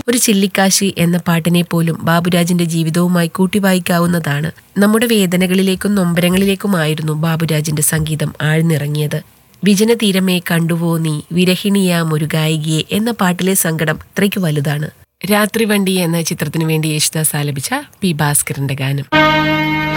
ഒരു ചില്ലിക്കാശി എന്ന പാട്ടിനെ പോലും ബാബുരാജിന്റെ ജീവിതവുമായി കൂട്ടിവായിക്കാവുന്നതാണ്. നമ്മുടെ വേദനകളിലേക്കും നൊമ്പരങ്ങളിലേക്കുമായിരുന്നു ബാബുരാജിന്റെ സംഗീതം ആഴ്ന്നിറങ്ങിയത്. വിജനതീരമേ കണ്ടുവോ നീ വിരഹിണിയാം ഒരു ഗായികയെ എന്ന പാട്ടിലെ സങ്കടം അത്രയ്ക്ക് വലുതാണ്. രാത്രി വണ്ടി എന്ന ചിത്രത്തിനു വേണ്ടി യേശുദാസ് ആലപിച്ച പി ഭാസ്കരന്റെ ഗാനം.